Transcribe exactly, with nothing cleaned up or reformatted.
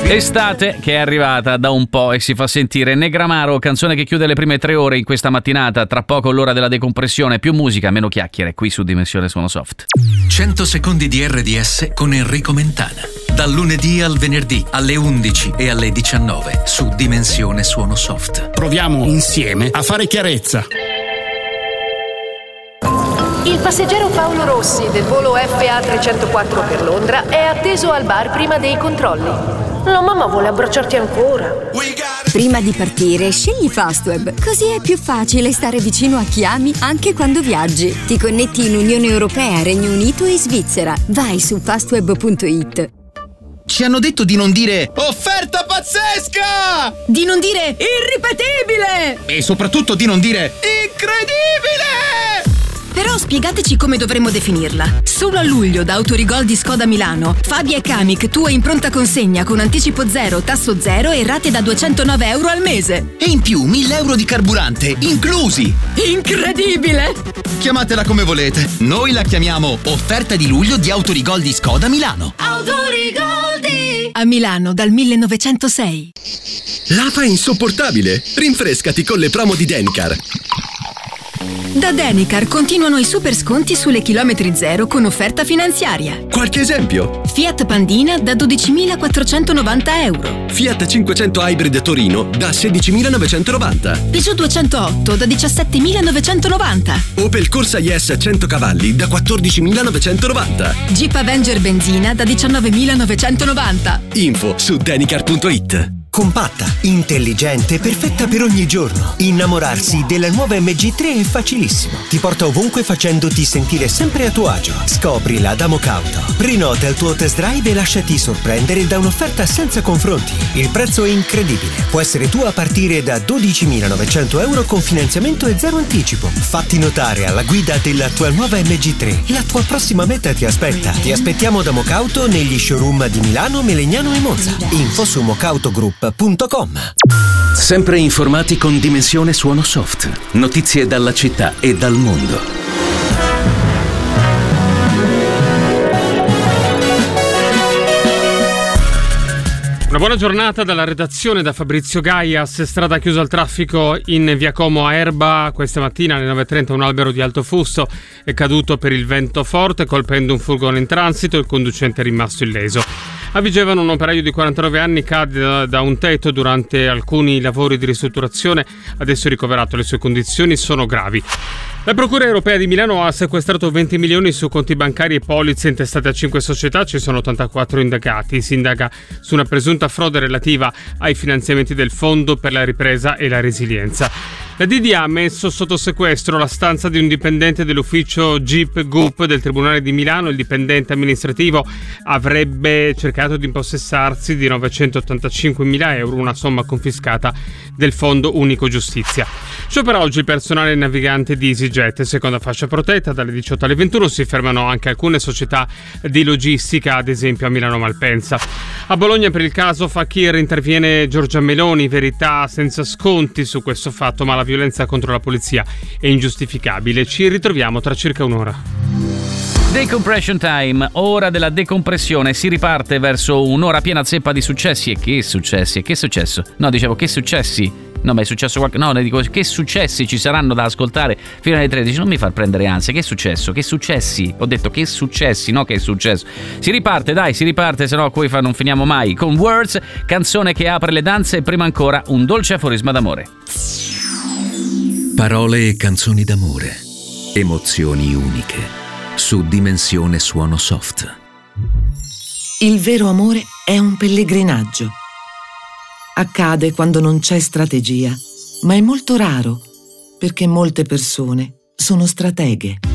Estate che è arrivata da un po' e si fa sentire. Negramaro, canzone che chiude le prime tre ore in questa mattinata. Tra poco l'ora della decompressione, più musica, meno chiacchiere, qui su Dimensione Suono Soft. cento secondi di R D S con Enrico Mentana. Dal lunedì al venerdì alle undici e alle diciannove su Dimensione Suono Soft. Proviamo insieme a fare chiarezza. Il passeggero Paolo Rossi del volo F A trecentoquattro per Londra è atteso al bar prima dei controlli. La mamma vuole abbracciarti ancora. Prima di partire, scegli Fastweb, così è più facile stare vicino a chi ami anche quando viaggi. Ti connetti in Unione Europea, Regno Unito e Svizzera. Vai su fastweb punto it. Ci hanno detto di non dire offerta pazzesca! Di non dire irripetibile! E soprattutto di non dire incredibile! Però spiegateci come dovremmo definirla. Solo a luglio da Autorigol di Skoda Milano, Fabia e Kamiq tua in pronta consegna con anticipo zero, tasso zero e rate da duecentonove euro al mese. E in più mille euro di carburante inclusi! Incredibile! Chiamatela come volete. Noi la chiamiamo offerta di luglio di Autorigol di Skoda Milano. Autorigol di... A Milano dal millenovecentosei. L'afa è insopportabile. Rinfrescati con le promo di Denicar. Da Denicar continuano i super sconti sulle chilometri zero con offerta finanziaria. Qualche esempio? Fiat Pandina da dodicimilaquattrocentonovanta euro. Fiat cinquecento Hybrid Torino da sedicimilanovecentonovanta. Peugeot duecentootto da diciassettemilanovecentonovanta. Opel Corsa I S cento cavalli da quattordicimilanovecentonovanta. Jeep Avenger Benzina da diciannovemilanovecentonovanta. Info su denicar punto it. Compatta, intelligente, perfetta per ogni giorno. Innamorarsi della nuova M G tre è facilissimo. Ti porta ovunque facendoti sentire sempre a tuo agio. Scoprila da Mocauto. Prenota il tuo test drive e lasciati sorprendere da un'offerta senza confronti. Il prezzo è incredibile. Può essere tuo a partire da dodicimilanovecento euro con finanziamento e zero anticipo. Fatti notare alla guida della tua nuova M G tre. La tua prossima meta ti aspetta. Ti aspettiamo da Mocauto negli showroom di Milano, Melegnano e Monza. Info su mocautogroup punto com. Sempre informati con Dimensione Suono Soft. Notizie dalla città e dal mondo. Una buona giornata dalla redazione, da Fabrizio Gaias. Strada chiusa al traffico in via Como a Erba. Questa mattina alle nove e trenta un albero di alto fusto è caduto per il vento forte, colpendo un furgone in transito. Il conducente è rimasto illeso. A Vigevano un operaio di quarantanove anni cade da un tetto durante alcuni lavori di ristrutturazione. Adesso è ricoverato, le sue condizioni sono gravi. La Procura Europea di Milano ha sequestrato venti milioni su conti bancari e polizze intestate a cinque società. Ci sono ottantaquattro indagati. Si indaga su una presunta frode relativa ai finanziamenti del Fondo per la ripresa e la resilienza. La D D A ha messo sotto sequestro la stanza di un dipendente dell'ufficio G I P G U P del Tribunale di Milano. Il dipendente amministrativo avrebbe cercato di impossessarsi di novecentottantacinquemila euro, una somma confiscata del Fondo Unico Giustizia. Sciopera oggi il personale navigante di EasyJet, seconda fascia protetta. Dalle diciotto alle ventuno si fermano anche alcune società di logistica, ad esempio a Milano Malpensa. A Bologna per il caso Fakir interviene Giorgia Meloni, verità senza sconti su questo fatto, ma la violenza contro la polizia è ingiustificabile. Ci ritroviamo tra circa un'ora. Decompression time, ora della decompressione. Si riparte verso un'ora piena zeppa di successi. E che successi? E che è successo? No, dicevo che successi? No, ma è successo qualche... No, ne dico che successi ci saranno da ascoltare fino alle tredici. Non mi far prendere ansia. Che è successo? Che successi? Ho detto che successi, no che è successo. Si riparte, dai, si riparte, se no qui fa non finiamo mai. Con Words, canzone che apre le danze, e prima ancora un dolce aforisma d'amore. Parole e canzoni d'amore. Emozioni uniche. Su Dimensione Suono Soft. Il vero amore è un pellegrinaggio. Accade quando non c'è strategia, ma è molto raro perché molte persone sono strateghe.